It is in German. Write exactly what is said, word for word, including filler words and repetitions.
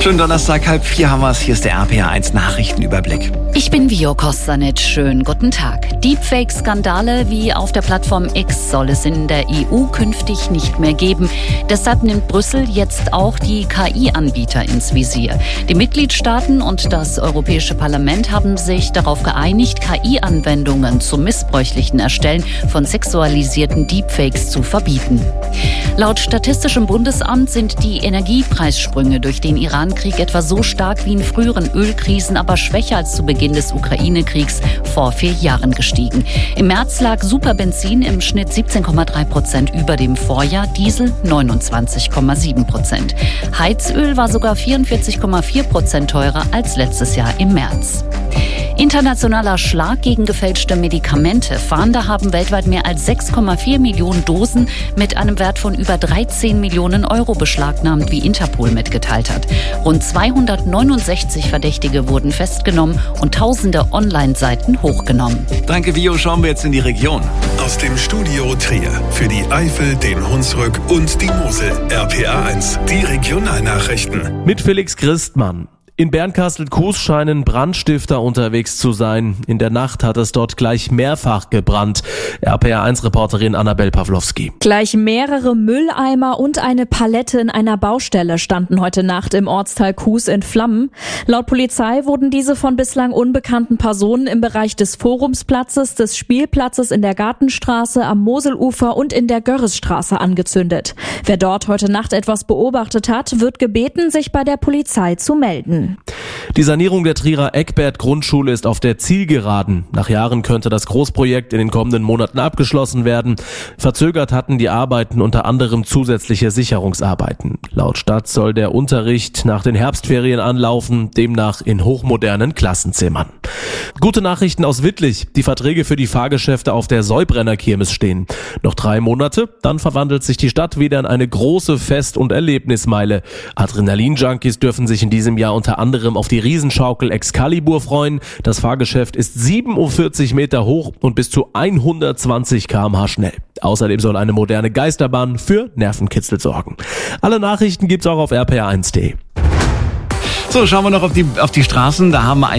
Schönen Donnerstag, halb vier haben wir es. Hier ist der R P R eins Nachrichtenüberblick. Ich bin Vio Kostanic. Schönen guten Tag. Deepfake-Skandale wie auf der Plattform X soll es in der E U künftig nicht mehr geben. Deshalb nimmt Brüssel jetzt auch die K I-Anbieter ins Visier. Die Mitgliedstaaten und das Europäische Parlament haben sich darauf geeinigt, K I-Anwendungen zum missbräuchlichen Erstellen von sexualisierten Deepfakes zu verbieten. Laut Statistischem Bundesamt sind die Energiepreissprünge durch den Iran-Krieg etwa so stark wie in früheren Ölkrisen, aber schwächer als zu Beginn des Ukraine-Kriegs vor vier Jahren gestiegen. Im März lag Superbenzin im Schnitt siebzehn Komma drei Prozent über dem Vorjahr, Diesel neunundzwanzig Komma sieben Prozent. Heizöl war sogar vierundvierzig Komma vier Prozent teurer als letztes Jahr im März. Internationaler Schlag gegen gefälschte Medikamente. Fahnder haben weltweit mehr als sechs Komma vier Millionen Dosen mit einem Wert von über dreizehn Millionen Euro beschlagnahmt, wie Interpol mitgeteilt hat. Rund zweihundertneunundsechzig Verdächtige wurden festgenommen und tausende Online-Seiten hochgenommen. Danke, Vio. Schauen wir jetzt in die Region. Aus dem Studio Trier für die Eifel, den Hunsrück und die Mosel. R P R eins, die Regionalnachrichten. Mit Felix Christmann. In Bernkastel-Kues scheinen Brandstifter unterwegs zu sein. In der Nacht hat es dort gleich mehrfach gebrannt. R P R eins Reporterin Annabel Pawlowski. Gleich mehrere Mülleimer und eine Palette in einer Baustelle standen heute Nacht im Ortsteil Kues in Flammen. Laut Polizei wurden diese von bislang unbekannten Personen im Bereich des Forumsplatzes, des Spielplatzes in der Gartenstraße, am Moselufer und in der Görresstraße angezündet. Wer dort heute Nacht etwas beobachtet hat, wird gebeten, sich bei der Polizei zu melden. Die Sanierung der Trierer Eckbert-Grundschule ist auf der Zielgeraden. Nach Jahren könnte das Großprojekt in den kommenden Monaten abgeschlossen werden. Verzögert hatten die Arbeiten unter anderem zusätzliche Sicherungsarbeiten. Laut Stadt soll der Unterricht nach den Herbstferien anlaufen, demnach in hochmodernen Klassenzimmern. Gute Nachrichten aus Wittlich. Die Verträge für die Fahrgeschäfte auf der Säubrenner-Kirmes stehen. Noch drei Monate, dann verwandelt sich die Stadt wieder in eine große Fest- und Erlebnismeile. Adrenalin-Junkies dürfen sich in diesem Jahr unter anderem auf die Riesenschaukel Excalibur freuen. Das Fahrgeschäft ist siebenundvierzig Meter hoch und bis zu hundertzwanzig Kilometer pro Stunde schnell. Außerdem soll eine moderne Geisterbahn für Nervenkitzel sorgen. Alle Nachrichten gibt's auch auf r p r eins punkt d e. So, schauen wir noch auf die, auf die Straßen. Da haben wir